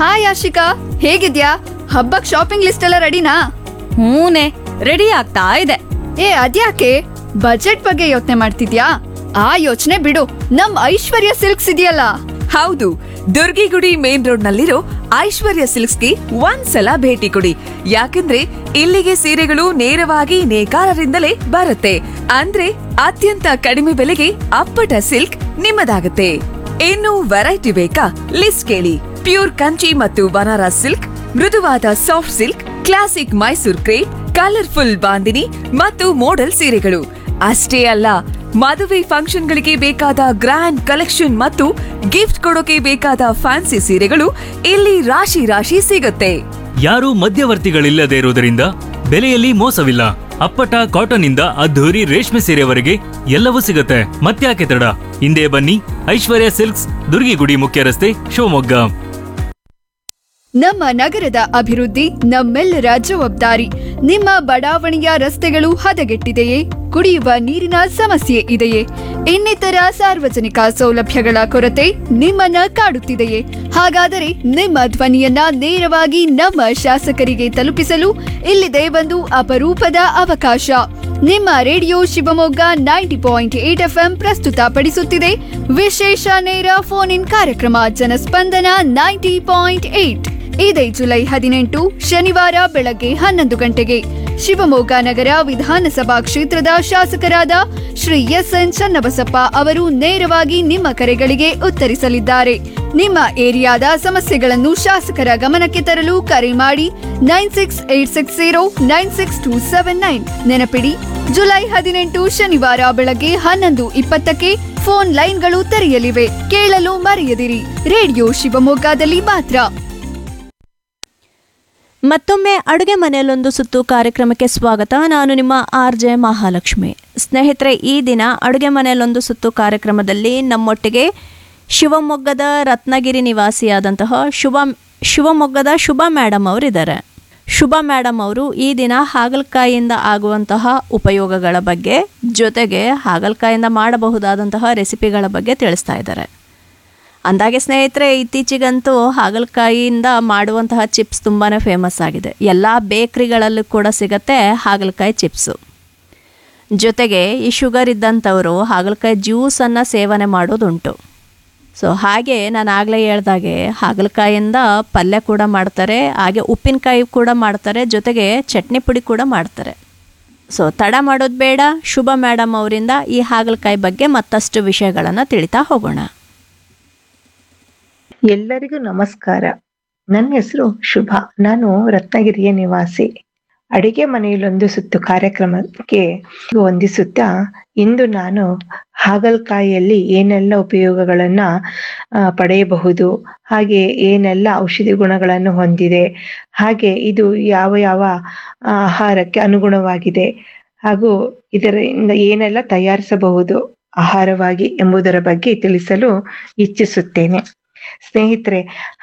Hi Ashika, ಹೇಗಿದ್ಯಾ? ಹಬ್ಬಕ್ shopping list ಎಲ್ಲ ರೆಡಿನಾ? ಹೂನೆ, ರೆಡಿ ಆಗ್ತಾ ಇದೆ. ಅದ್ಯಾಕೆ ಬಜೆಟ್ ಬಗ್ಗೆ ಯೋಚನೆ ಮಾಡ್ತಿದ್ಯಾ? ಆ ಯೋಚನೆ ಬಿಡು, ನಮ್ ಐಶ್ವರ್ಯ ಸಿಲ್ಕ್ಸ್ ಇದೆಯಲ್ಲ. ಹೌದು, ದುರ್ಗಿಗುಡಿ ಮೇನ್ ರೋಡ್ ನಲ್ಲಿರೋ ಐಶ್ವರ್ಯ ಸಿಲ್ಕ್ಸ್ಗೆ ಒಂದ್ಸಲ ಭೇಟಿ ಕೊಡಿ. ಯಾಕಂದ್ರೆ ಇಲ್ಲಿಗೆ ಸೀರೆಗಳು ನೇರವಾಗಿ ನೇಕಾರರಿಂದಲೇ ಬರುತ್ತೆ. ಅಂದ್ರೆ ಅತ್ಯಂತ ಕಡಿಮೆ ಬೆಲೆಗೆ ಅಪ್ಪಟ ಸಿಲ್ಕ್ ನಿಮ್ಮದಾಗುತ್ತೆ. ಇನ್ನು ವೆರೈಟಿ ಬೇಕಾ? ಲಿಸ್ಟ್ ಕೇಳಿ. ಪ್ಯೂರ್ ಕಂಚಿ ಮತ್ತು ಬನಾರಸ್ ಸಿಲ್ಕ್, ಮೃದುವಾದ soft silk, classic Mysore crepe, colourful bandhani ಮತ್ತು ಮೋಡಲ್ ಸೀರೆಗಳು ಅಷ್ಟೇ ಅಲ್ಲ, ಮದುವೆ ಫಂಕ್ಷನ್ಗಳಿಗೆ ಬೇಕಾದ ಗ್ರ್ಯಾಂಡ್ ಕಲೆಕ್ಷನ್ ಮತ್ತು ಗಿಫ್ಟ್ ಕೊಡೋಕೆ ಬೇಕಾದ ಫ್ಯಾನ್ಸಿ ಸೀರೆಗಳು ಇಲ್ಲಿ ರಾಶಿ ರಾಶಿ ಸಿಗುತ್ತೆ. ಯಾರೂ ಮಧ್ಯವರ್ತಿಗಳಿಲ್ಲದೆ ಇರುವುದರಿಂದ ಬೆಲೆಯಲ್ಲಿ ಮೋಸವಿಲ್ಲ. ಅಪ್ಪಟ ಕಾಟನ್ ಇಂದ ಅದ್ಧೂರಿ ರೇಷ್ಮೆ ಸೀರೆವರೆಗೆ ಎಲ್ಲವೂ ಸಿಗುತ್ತೆ. ಮತ್ತ್ಯಾಕೆ ತಡ? ಹಿಂದೆ ಬನ್ನಿ, ಐಶ್ವರ್ಯ ಸಿಲ್ಕ್ಸ್, ದುರ್ಗಿಗುಡಿ ಮುಖ್ಯ ರಸ್ತೆ, ಶಿವಮೊಗ್ಗ. ನಮ್ಮ ನಗರದ ಅಭಿವೃದ್ಧಿ ನಮ್ಮೆಲ್ಲರ ಜವಾಬ್ದಾರಿ. ನಿಮ್ಮ ಬಡಾವಣೆಯ ರಸ್ತೆಗಳು ಹದಗೆಟ್ಟಿದೆಯೇ? ಕುಡಿಯುವ ನೀರಿನ ಸಮಸ್ಯೆ ಇದೆಯೇ? ಇನ್ನಿತರ ಸಾರ್ವಜನಿಕ ಸೌಲಭ್ಯಗಳ ಕೊರತೆ ನಿಮ್ಮನ್ನ ಕಾಡುತ್ತಿದೆಯೇ? ಹಾಗಾದರೆ ನಿಮ್ಮ ಧ್ವನಿಯನ್ನ ನೇರವಾಗಿ ನಮ್ಮ ಶಾಸಕರಿಗೆ ತಲುಪಿಸಲು ಇಲ್ಲಿದೆ ಒಂದು ಅಪರೂಪದ ಅವಕಾಶ. ನಿಮ್ಮ ರೇಡಿಯೋ ಶಿವಮೊಗ್ಗ 90.8 FM ಪ್ರಸ್ತುತಪಡಿಸುತ್ತಿದೆ ವಿಶೇಷ ನೇರ ಫೋನ್ ಇನ್ ಕಾರ್ಯಕ್ರಮ ಜನಸ್ಪಂದನ 90.8. ಇದೇ ಜುಲೈ 18 ಶನಿವಾರ ಬೆಳಗ್ಗೆ 11 ಗಂಟೆಗೆ ಶಿವಮೊಗ್ಗ ನಗರ ವಿಧಾನಸಭಾ ಕ್ಷೇತ್ರದ ಶಾಸಕರಾದ ಶ್ರೀ ಎಸ್.ಎನ್. ಚನ್ನಬಸಪ್ಪ ಅವರು ನೇರವಾಗಿ ನಿಮ್ಮ ಕರೆಗಳಿಗೆ ಉತ್ತರಿಸಲಿದ್ದಾರೆ. ನಿಮ್ಮ ಏರಿಯಾದ ಸಮಸ್ಯೆಗಳನ್ನು ಶಾಸಕರ ಗಮನಕ್ಕೆ ತರಲು ಕರೆ ಮಾಡಿ 9686096279. ನೆನಪಿಡಿ, ಜುಲೈ 18 ಶನಿವಾರ ಬೆಳಗ್ಗೆ 11:20ಕ್ಕೆ ಫೋನ್ ಲೈನ್ಗಳು ತೆರೆಯಲಿವೆ. ಕೇಳಲು ಮರೆಯದಿರಿ. ರೇಡಿಯೋ ಶಿವಮೊಗ್ಗದಲ್ಲಿ ಮಾತ್ರ. ಮತ್ತೊಮ್ಮೆ ಅಡುಗೆ ಮನೆಯಲ್ಲೊಂದು ಸುತ್ತು ಕಾರ್ಯಕ್ರಮಕ್ಕೆ ಸ್ವಾಗತ. ನಾನು ನಿಮ್ಮ RJ ಮಹಾಲಕ್ಷ್ಮಿ. ಸ್ನೇಹಿತರೆ, ಈ ದಿನ ಅಡುಗೆ ಮನೆಯಲ್ಲೊಂದು ಸುತ್ತು ಕಾರ್ಯಕ್ರಮದಲ್ಲಿ ನಮ್ಮೊಟ್ಟಿಗೆ ಶಿವಮೊಗ್ಗದ ರತ್ನಗಿರಿ ನಿವಾಸಿಯಾದಂತಹ ಶಿವಮೊಗ್ಗದ ಶುಭ ಮೇಡಮ್ ಅವರಿದ್ದಾರೆ. ಶುಭ ಮೇಡಮ್ ಅವರು ಈ ದಿನ ಹಾಗಲಕಾಯಿಯಿಂದ ಆಗುವಂತಹ ಉಪಯೋಗಗಳ ಬಗ್ಗೆ, ಜೊತೆಗೆ ಹಾಗಲಕಾಯಿಯಿಂದ ಮಾಡಬಹುದಾದಂತಹ ರೆಸಿಪಿಗಳ ಬಗ್ಗೆ ತಿಳಿಸ್ತಾ ಇದ್ದಾರೆ. ಅಂದಾಗೆ ಸ್ನೇಹಿತರೆ, ಇತ್ತೀಚೆಗಂತೂ ಹಾಗಲಕಾಯಿಯಿಂದ ಮಾಡುವಂತಹ ಚಿಪ್ಸ್ ತುಂಬಾ ಫೇಮಸ್ ಆಗಿದೆ. ಎಲ್ಲ ಬೇಕ್ರಿಗಳಲ್ಲೂ ಕೂಡ ಸಿಗುತ್ತೆ ಹಾಗಲಕಾಯಿ ಚಿಪ್ಸು. ಜೊತೆಗೆ ಈ ಶುಗರ್ ಇದ್ದಂಥವರು ಹಾಗಲಕಾಯಿ ಜ್ಯೂಸನ್ನು ಸೇವನೆ ಮಾಡೋದುಂಟು. ಸೊ ಹಾಗೆ ನಾನು ಆಗಲೇ ಹೇಳ್ದಾಗೆ ಹಾಗಲಕಾಯಿಯಿಂದ ಪಲ್ಯ ಕೂಡ ಮಾಡ್ತಾರೆ, ಹಾಗೆ ಉಪ್ಪಿನಕಾಯಿ ಕೂಡ ಮಾಡ್ತಾರೆ, ಜೊತೆಗೆ ಚಟ್ನಿ ಪುಡಿ ಕೂಡ ಮಾಡ್ತಾರೆ. ಸೊ ತಡ ಮಾಡೋದು ಬೇಡ, ಶುಭ ಮೇಡಮ್ ಅವರಿಂದ ಈ ಹಾಗಲಕಾಯಿ ಬಗ್ಗೆ ಮತ್ತಷ್ಟು ವಿಷಯಗಳನ್ನು ತಿಳಿತಾ ಹೋಗೋಣ. ಎಲ್ಲರಿಗೂ ನಮಸ್ಕಾರ. ನನ್ನ ಹೆಸರು ಶುಭ. ನಾನು ರತ್ನಗಿರಿಯ ನಿವಾಸಿ. ಅಡಿಗೆ ಮನೆಯಲ್ಲೊಂದು ಸುತ್ತು ಕಾರ್ಯಕ್ರಮಕ್ಕೆ ವಂದಿಸುತ್ತಾ, ಇಂದು ನಾನು ಹಾಗಲಕಾಯಿಯಲ್ಲಿ ಏನೆಲ್ಲ ಉಪಯೋಗಗಳನ್ನ ಪಡೆಯಬಹುದು, ಹಾಗೆ ಏನೆಲ್ಲ ಔಷಧಿ ಗುಣಗಳನ್ನು ಹೊಂದಿದೆ, ಹಾಗೆ ಇದು ಯಾವ ಯಾವ ಆಹಾರಕ್ಕೆ ಅನುಗುಣವಾಗಿದೆ, ಹಾಗೂ ಇದರಿಂದ ಏನೆಲ್ಲ ತಯಾರಿಸಬಹುದು ಆಹಾರವಾಗಿ ಎಂಬುದರ ಬಗ್ಗೆ ತಿಳಿಸಲು ಇಚ್ಛಿಸುತ್ತೇನೆ. ಸ್ನೇಹಿತರೆ,